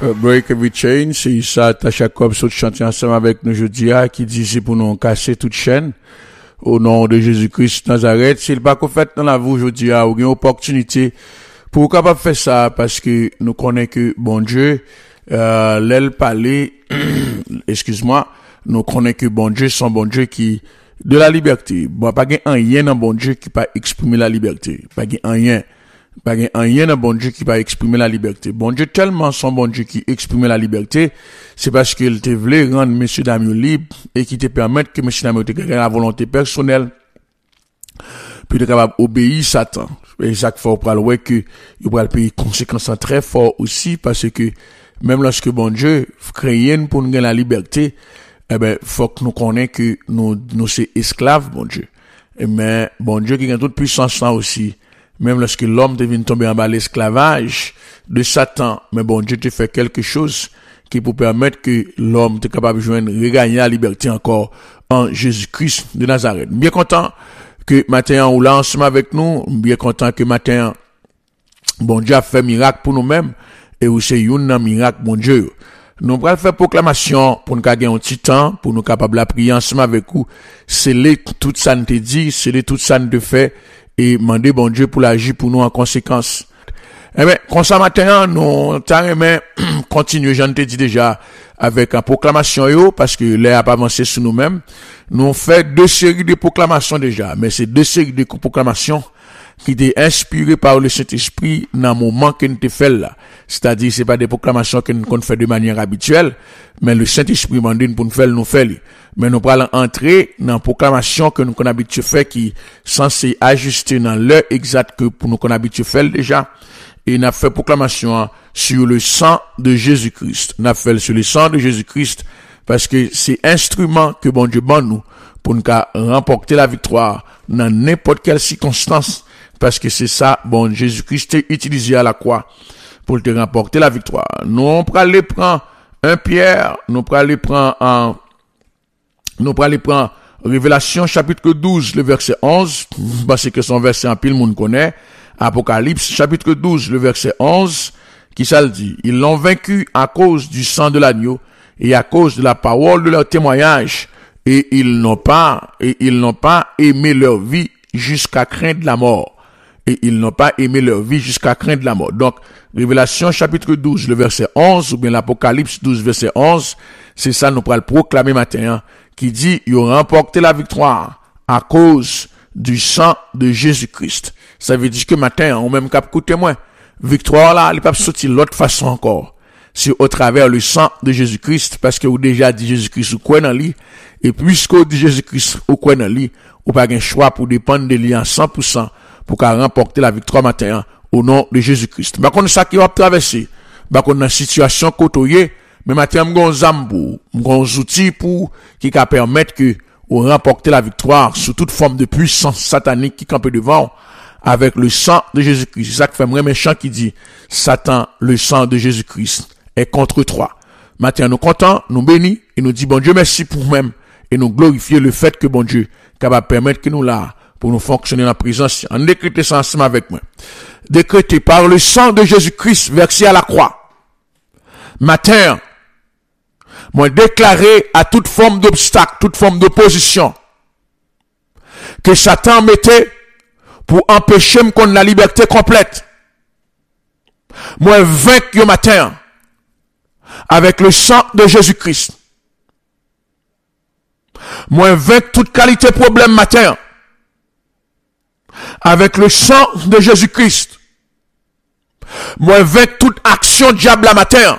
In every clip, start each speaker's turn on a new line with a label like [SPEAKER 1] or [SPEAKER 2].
[SPEAKER 1] Break Every Chain, c'est ça, Jacob saute chanter ensemble avec nous aujourd'hui, qui dit c'est pour nous casser toute chaîne. Au nom de Jésus-Christ Nazareth, s'il pas qu'on fait dans la vie aujourd'hui, ou une opportunité pour capable faire ça, parce que nous connaissons que bon Dieu, l'aile parler, excuse-moi, nous connaissons que bon Dieu, son bon Dieu qui, de la liberté. Bon, pas un rien dans bon Dieu qui pas exprimer la liberté. Pas un rien. Pas un rien dans bon Dieu qui pas exprimer la liberté. Bon Dieu tellement son bon Dieu qui exprime la liberté, c'est parce qu'il te voulait rendre monsieur dames libre et qui te permettre que monsieur dames te la volonté personnelle puis de capable obéir Satan. Et ça faut pas le que il va payer conséquences très fort aussi parce que même lorsque bon Dieu crée pour nous gagner la liberté, eh ben faut que nous connaissions que nous c'est esclaves bon Dieu. Mais bon Dieu qui a toute puissance là aussi. Même lorsque l'homme devient tomber en bas l'esclavage de Satan, mais bon Dieu te fait quelque chose qui peut permettre que l'homme te capable de joindre, regagner la liberté encore en Jésus-Christ de Nazareth. Bien content que matin on là ensemble avec nous, bien content que matin bon Dieu a fait miracle pour nous-mêmes et aussi un miracle bon Dieu. Nous allons faire proclamation pour nous gagner un petit temps, pour nous capables de prier ensemble avec vous. C'est tout ça nous te dit, c'est tout ça nous te fait. Et demander bon Dieu pour l'agir pour nous en conséquence. Eh bien, comme ça matin, nous t'arrêtons continuer, j'en t'ai dit déjà, avec une proclamation, parce que l'air a pas avancé sur nous-mêmes. Nous fait 2 séries de proclamations déjà, mais c'est 2 séries de proclamations qui étaient inspirées par le Saint-Esprit dans le moment que nous te fait là. C'est-à-dire, c'est pas des proclamations que nous fait de manière habituelle, mais le Saint-Esprit m'a dit pour nous faire, nous faire. Mais nous allons entrer dans la proclamation que nous avons habitué faire qui est censée ajuster dans l'heure exacte que pour nous avons habitué faire déjà. Et nous avons fait proclamation sur le sang de Jésus-Christ. Nous avons fait sur le sang de Jésus-Christ parce que c'est instrument que bon Dieu ban nous pour nous remporter la victoire dans n'importe quelle circonstance. Parce que c'est ça, bon, Jésus-Christ est utilisé à la croix pour te remporter la victoire. Nous, on peut aller prendre 1 Pierre, nous peut aller prendre Révélation chapitre 12, le verset 11, parce que son verset en pile, monde connaît. Apocalypse chapitre 12, le verset 11, qui ça le dit. Ils l'ont vaincu à cause du sang de l'agneau et à cause de la parole de leur témoignage, et ils n'ont pas aimé leur vie jusqu'à craindre la mort. Et ils n'ont pas aimé leur vie jusqu'à craindre la mort. Donc, Révélation chapitre 12, le verset 11, ou bien l'Apocalypse 12, verset 11, c'est ça nous pourrons le proclamer matin, qui dit, ils ont remporté la victoire à cause du sang de Jésus-Christ. Ça veut dire que matin, on même cap coup témoin. Victoire là, elle peut pas sortir l'autre façon encore. C'est au travers le sang de Jésus-Christ, parce que vous déjà dit Jésus-Christ ou quoi dans lui, et puisqu'on dit Jésus-Christ ou quoi dans lui, ou pas un choix pour dépendre de lui en 100%, pour qu'à remporter la victoire matin au nom de Jésus-Christ. Bah qu'on ça qui va traverser, bah qu'on a une situation côtoyée, mais matin m'gon zambou, m'gon outil pour qui va permettre que ou remporter la victoire sous toute forme de puissance satanique qui campe devant avec le sang de Jésus-Christ. C'est ça que fait un méchant qui dit Satan, le sang de Jésus-Christ est contre toi. Matin nous contents, nous bénis et nous dit bon Dieu merci pour nous-mêmes et nous glorifier le fait que bon Dieu capable permettre que nous là pour nous fonctionner dans la présence. En décréter ça ensemble avec moi. Décrété par le sang de Jésus-Christ versé à la croix. Matin, moi déclaré à toute forme d'obstacle, toute forme d'opposition que Satan mettait pour empêcher me qu'on la liberté complète. Moi vaincre le matin avec le sang de Jésus-Christ. Moi vaincre toute qualité problème matin avec le sang de Jésus-Christ. Moi vaincre toute action diable la matin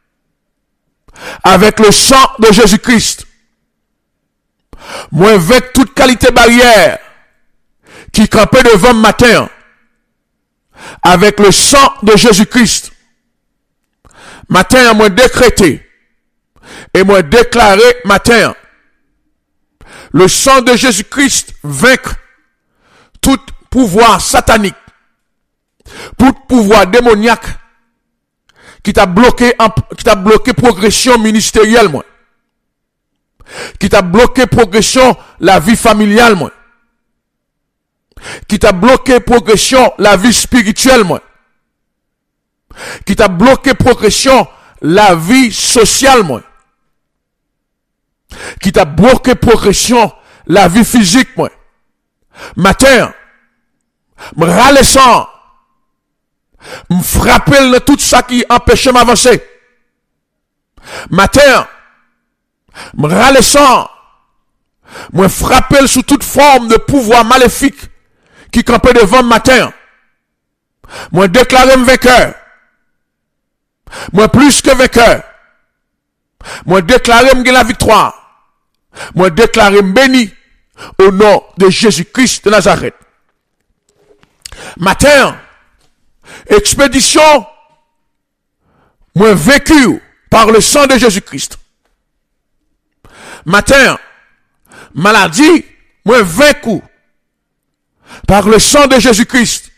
[SPEAKER 1] avec le sang de Jésus-Christ. Moi vaincre toute qualité barrière qui campait devant le matin avec le sang de Jésus-Christ. Matin, moi décrété et moi déclaré matin le sang de Jésus-Christ vaincre tout pouvoir satanique, tout pouvoir démoniaque qui t'a bloqué progression ministérielle, moi. Qui t'a bloqué progression la vie familiale, moi. Qui t'a bloqué progression la vie spirituelle, moi. Qui t'a bloqué progression la vie sociale, moi. Qui t'a bloqué progression, la vie physique, moi. Matin, me ralessant, me frapper de tout ça qui empêchait m'avancer. Matin, me ralessant, me frapper sous toute forme de pouvoir maléfique qui campait devant matin. Moi déclarer vainqueur. Moi plus que vainqueur. Moi déclarer la victoire. Moi déclarer béni au nom de Jésus-Christ de Nazareth. Matin, expédition, moi vécu par le sang de Jésus-Christ. Matin, maladie, moi vaincu par le sang de Jésus-Christ.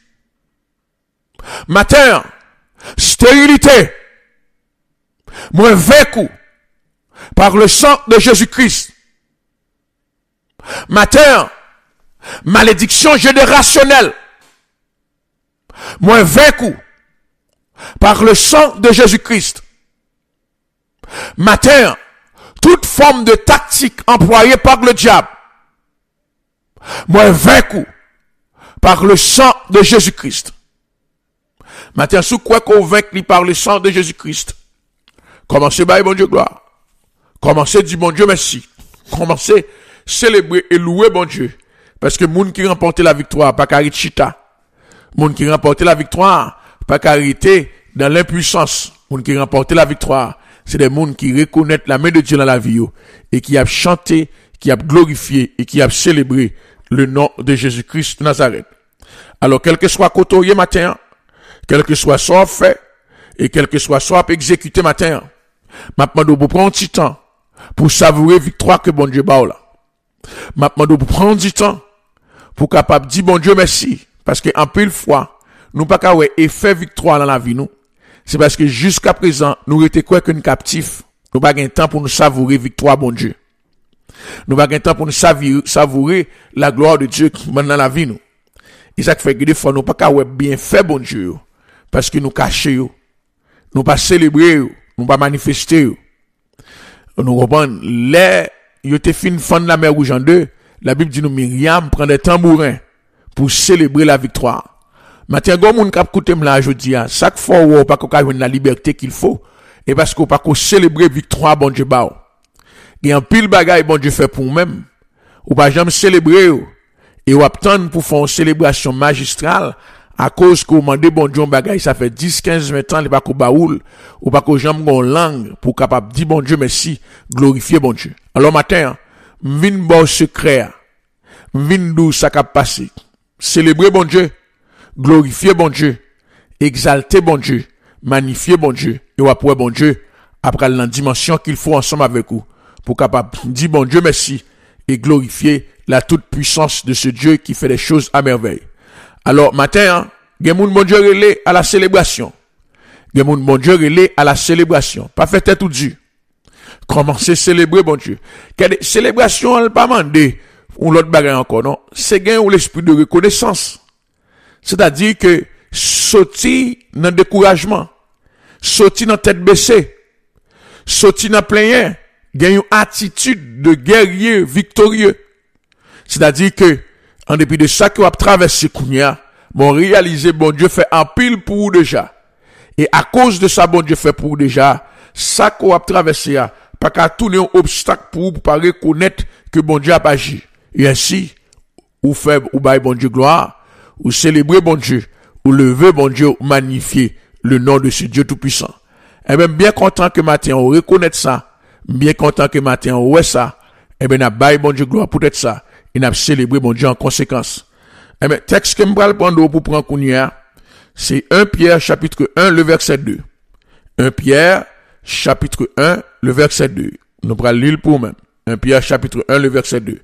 [SPEAKER 1] Matin, stérilité, moi vaincu par le sang de Jésus-Christ. Matin, malédiction générationnelle, moi vaincu par le sang de Jésus-Christ. Matin, toute forme de tactique employée par le diable, moi vaincu par le sang de Jésus-Christ. Matin, sous quoi qu'on vainque par le sang de Jésus-Christ? Commencez par bon Dieu gloire. Commencez dire bon Dieu merci. Commencez célébrer et louer bon Dieu. Parce que moun qui remporte la victoire, pas carité chita. Moun qui remporte la victoire, pas carité dans l'impuissance. Moun qui remporte la victoire, c'est des moun qui reconnaissent la main de Dieu dans la vie et qui a chanté, qui a glorifié et qui a célébré le nom de Jésus-Christ de Nazareth. Alors, quel que soit côté matin, quel que soit son fait, et quel que soit son exécuté matin, maintenant, vous prendre du temps pour savourer victoire que bon Dieu bat là. Maintenant, vous prendre du temps pour capable dire bon Dieu merci. Parce que, en pile fois, nous pas qu'à effet victoire dans la vie, nous. C'est parce que jusqu'à présent, nous étions quoi qu'un captif. Nous pas gain temps pour nous savourer victoire, bon Dieu. Nous pas gain temps pour nous savourer la gloire de Dieu qui mène dans la vie, nous. Et ça fait que des fois, nous pas qu'à bien fait, bon Dieu. Parce que nous cachons, nous pas célébrer, nous pas manifester. Nous comprenons, les, yo te fin fan la mer rouge en deux, la Bible dit nous Myriam prend des tambourins pour célébrer la victoire. Matin, gon moun k'ap koute m'la jodi a, chaque fois ou pas qu'on a la liberté qu'il faut, et parce qu'on pas qu'on célébrer victoire bon Dieu ba. Et en pile bagay bon Dieu fait pour même, ou pas jamais célébrer et ou attendre pour faire une célébration magistrale à cause qu'on mande bon Dieu bagay ça fait 10 15 20 ans il pas qu'on baoul ou pas qu'on jamais gon langue pour capable dire bon Dieu merci, glorifier bon Dieu. Alors matin, m'vin bon secret, m'vin dou ça cap passer. Célébrer bon Dieu, glorifier bon Dieu, exalter bon Dieu, magnifier bon Dieu, et après bon Dieu, après la dimension qu'il faut ensemble avec vous, pour capable dire bon Dieu merci, et glorifier la toute puissance de ce Dieu qui fait des choses à merveille. Alors, matin, gen moun bon Dieu relé à la célébration. Gen moun bon Dieu relé à la célébration. Pas fait tête tout Dieu. Commencez à célébrer bon Dieu. Quelle célébration, elle pas mandé, ou l'autre bagage encore, non? C'est gain ou l'esprit de reconnaissance. C'est-à-dire que, sorti dans le découragement, sorti dans tête baissée, sorti dans plein, gagne une attitude de guerrier victorieux. C'est-à-dire que, en dépit de ça que vous avez traversé, bon réalisé, bon Dieu fait un pile pour vous déjà. Et à cause de ça, bon Dieu fait pour vous déjà, ça que vous avez traversé, pas qu'à tourner un obstacle pour vous, pour pas reconnaître que bon Dieu a agi. Et ainsi, ou fait, ou bail bon Dieu gloire, ou célébrer bon Dieu, ou lever bon Dieu, ou magnifier le nom de ce Dieu tout-puissant. Et même bien content que matin on reconnaît ça, bien content que matin on ouais ça, et bien n'a bail bon Dieu gloire pour être ça, et n'a célébré bon Dieu en conséquence. Et bien, texte que m'bral prendre pour prendre kounia, c'est 1 Pierre chapitre 1 le verset 2. 1 Pierre chapitre 1 le verset 2. Nous prenons l'île pour même. 1 Pierre chapitre 1 le verset 2.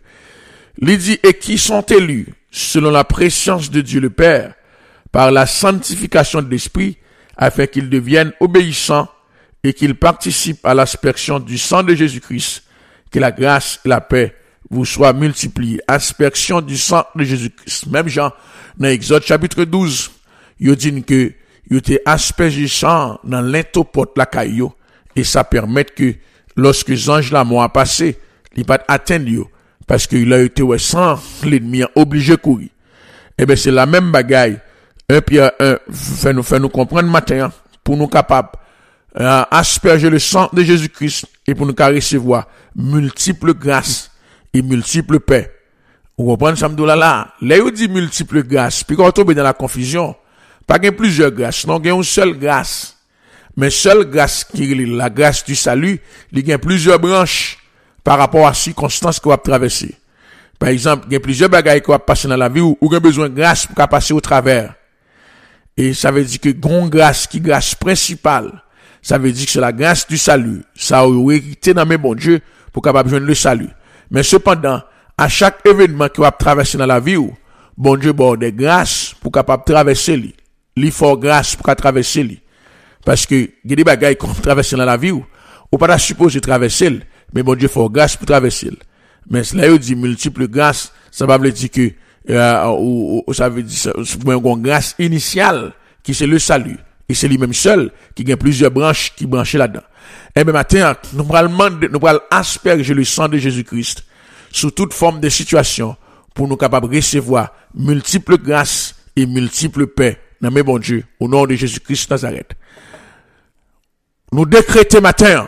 [SPEAKER 1] Il dit, et qui sont élus selon la préscience de Dieu le Père, par la sanctification de l'Esprit, afin qu'ils deviennent obéissants et qu'ils participent à l'aspersion du sang de Jésus-Christ, que la grâce et la paix vous soient multipliées. Aspersion du sang de Jésus-Christ. Même Jean, dans Exode chapitre 12, il dit que il était aspergé sang dans l'intopote la caillou, et ça permet que lorsque les anges là m'ont passé, il pas atteindre yo parce qu'il a été sans l'ennemi obligé de courir. Eh ben c'est la même bagaille. 1 Pierre 1 fait nous comprendre matin pour nous capables asperger le sang de Jésus-Christ et pour nous recevoir multiples grâces et multiples paix. Vous comprenez ça m'dou là là on dit multiples grâces puis quand on tombe dans la confusion pas gain plusieurs grâces non gain une seule grâce mais seule grâce qui est la grâce du salut il y a plusieurs branches par rapport à circonstances qu'on va traverser. Par exemple il y a plusieurs bagailles qu'on va passer dans la vie ou on a besoin de grâce pour passer au travers. Et ça veut dire que grâce qui grâce principale, ça veut dire que c'est la grâce du salut. Ça a hérité dans mes bons Dieu pour capable joindre le salut. Mais cependant, à chaque événement qui va traverser dans la vie, bon Dieu bon des grâces pour capable traverser lui. Lui faut grâce pour traverser lui. Parce que il y a des bagailles qu'on traverse dans la vie ou pas supposé traverser, mais bon Dieu faut grâce pour traverser. Mais cela dit multiples grâces, ça veut dire que ça veut dire une grâce initiale qui c'est le salut et c'est lui-même seul qui a plusieurs branches qui branchent là-dedans. Et bien matin nous allons asperger le sang de Jésus-Christ sous toute forme de situation pour nous capables de recevoir multiples grâces et multiples paix dans mes bon Dieu au nom de Jésus-Christ Nazareth. Nous décrétons matin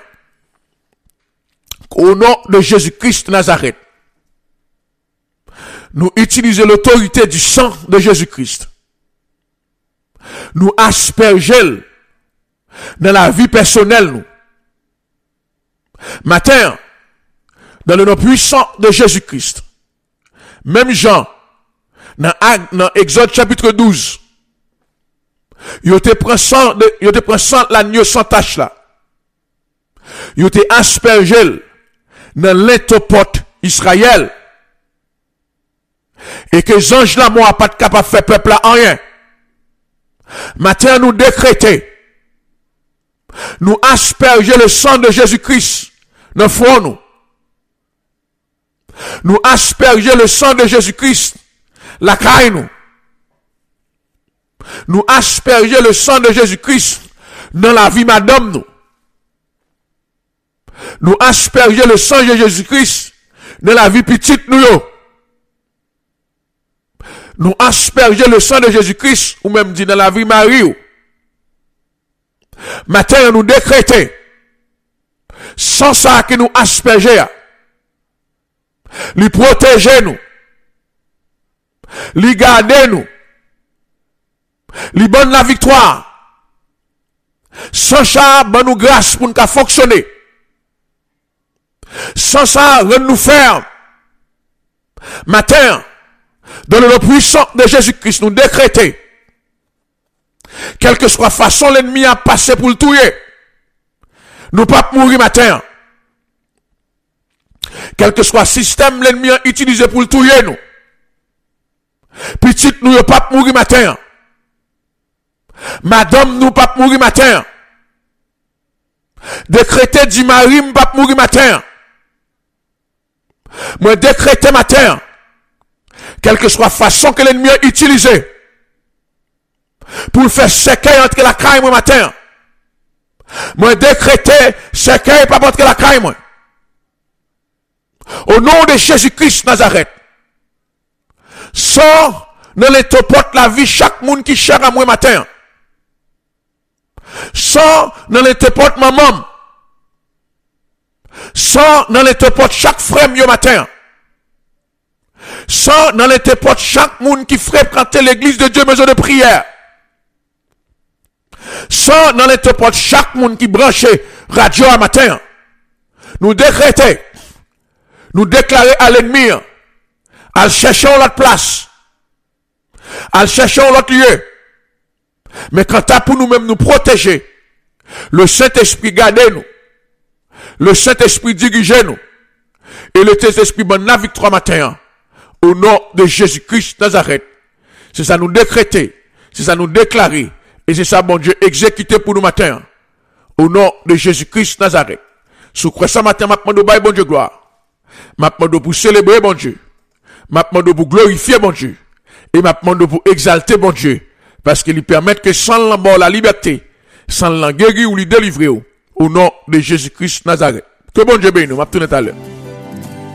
[SPEAKER 1] au nom de Jésus-Christ Nazareth. Nous utilisons l'autorité du sang de Jésus-Christ. Nous asperger dans la vie personnelle, nous. Matin, dans le nom puissant de Jésus-Christ. Même Jean, dans Exode chapitre 12, il te prend sang l'agneau sans tache là. Il te aspergé dans l'intopote Israël. Et que les anges là, moi, pas de capable de faire peuple là en rien. Matin, nous décréter. Nous asperger le sang de Jésus-Christ dans le front nous. Nous asperger le sang de Jésus-Christ la caille nous. Nous asperger le sang de Jésus-Christ dans la vie madame nous. Nous asperger le sang de Jésus-Christ dans la vie petite nous yo. Nous asperger le sang de Jésus-Christ ou même dit dans la vie Marie. Matin nous décréter sans ça que nous asperger lui protéger nous lui garder nous lui donne la victoire sans ça ben nous grâce pour nous fonctionner sans ça rend nous ferme matin dans le nom puissant de Jésus-Christ nous décréter quelle que soit façon l'ennemi a passé pour le tuer nous pas mourir matin quel que soit système l'ennemi a utilisé pour le tuer nous petite nous pas mourir matin madame nous pas mourir matin décréter du mari pas mourir matin moi décréter matin quelle que soit façon que l'ennemi a utilisé pour faire séquer entre la caille moi matin moi décréter séquer pas entre la caille moi au nom de Jésus-Christ Nazareth sors dans les topotes la vie chaque monde qui cherche à moi matin sors dans les topotes maman sors dans les topotes chaque frère yo matin sors dans les topotes chaque monde qui fréquente l'église de Dieu maison de prière sors dans les topotes chaque monde qui branche radio à matin nous décréter nous déclarer à l'ennemi à chercher l'autre place à chercher l'autre lieu mais quand t'as pour nous-mêmes nous protéger le Saint-Esprit garde nous le Saint-Esprit dirige nous et le Saint-Esprit donne la victoire matin au nom de Jésus-Christ Nazareth. C'est ça nous décréter, c'est ça nous déclarer et c'est ça bon Dieu exécuter pour nous matin au nom de Jésus-Christ Nazareth. Sous quoi ça matin m'a demandé bon Dieu gloire. M'a demandé pour célébrer bon Dieu. M'a demandé pour glorifier bon Dieu et m'a demandé pour exalter bon Dieu parce qu'il lui permet que sans la liberté, sans la guérir ou lui délivrer au au nom de Jésus-Christ Nazareth. Que bon Dieu bénisse nous, m'a tourné tout à l'heure.